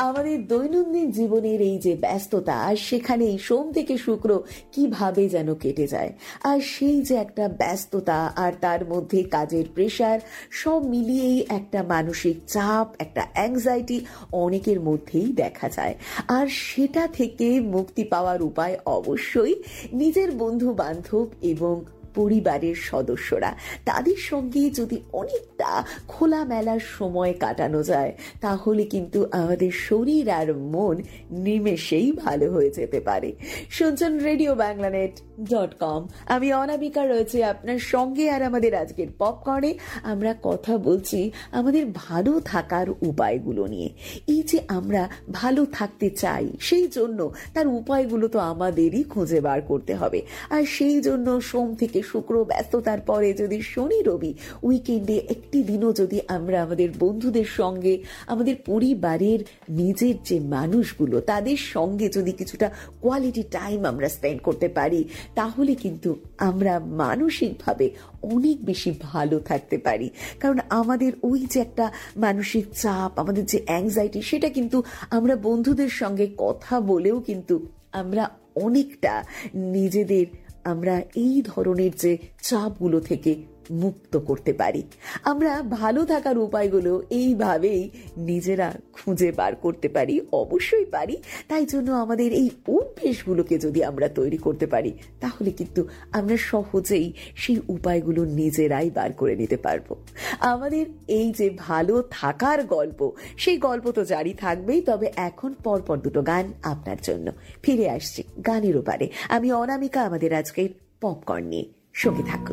আমাদের দৈনন্দিন জীবনের এই যে ব্যস্ততা, সেখানেই সোম থেকে শুক্র কিভাবে যেন কেটে যায়। আর সেই যে একটা ব্যস্ততা আর তার মধ্যে কাজের প্রেশার, সব মিলিয়েই একটা মানসিক চাপ, একটা অ্যাংজাইটি অনেকের মধ্যেই দেখা যায়। আর সেটা থেকে মুক্তি পাওয়ার উপায় অবশ্যই নিজের বন্ধু বান্ধব এবং পরিবারের সদস্যরা, তাদের সঙ্গে যদি অনেকটা খোলামেলার সময় কাটানো যায়, তাহলে কিন্তু আমাদের শরীর আর মন নিমেষেই ভালো হয়ে যেতে পারে। শুনছেন RadioBanglanet.com, আমি অনামিকা রয়েছে আপনার সঙ্গে। আর আমাদের আজকের পপকর্নে আমরা কথা বলছি আমাদের ভালো থাকার উপায়গুলো নিয়ে। এই যে আমরা ভালো থাকতে চাই, সেই জন্য তার উপায়গুলো তো আমাদেরই খুঁজে বার করতে হবে। আর সেই জন্য সোম থেকে শুক্র ব্যস্ততার পরে যদি শনি রবি উইকেন্ডে একটি দিনও যদি আমরা আমাদের বন্ধুদের সঙ্গে, আমাদের পরিবারের নিজের যে মানুষগুলো তাদের সঙ্গে যদি কিছুটা কোয়ালিটি টাইম আমরা স্পেন্ড করতে পারি, তাহলে কিন্তু আমরা মানসিকভাবে অনেক বেশি ভালো থাকতে পারি। কারণ আমাদের ওই যে একটা মানসিক চাপ, আমাদের যে অ্যাংজাইটি, সেটা কিন্তু আমরা বন্ধুদের সঙ্গে কথা বলেও কিন্তু আমরা অনেকটা নিজেদের আমরা এই ধরনের যে চাপগুলো থেকে মুক্ত করতে পারি। আমরা ভালো থাকার উপায়গুলো এইভাবেই নিজেরা খুঁজে বার করতে পারি, অবশ্যই পারি। তাই জন্য আমাদের এই অভ্যেসগুলোকে যদি আমরা তৈরি করতে পারি, তাহলে কিন্তু আমরা সহজেই সেই উপায়গুলো নিজেরাই বার করে নিতে পারবো। আমাদের এই যে ভালো থাকার গল্প, সেই গল্প তো জারি থাকবেই। তবে এখন পরপর দুটো গান আপনার জন্য ফিরে আসছি গানের ওপারে। আমি অনামিকা, আমাদের আজকের পপকর্ন নিয়ে সঙ্গে থাকুন।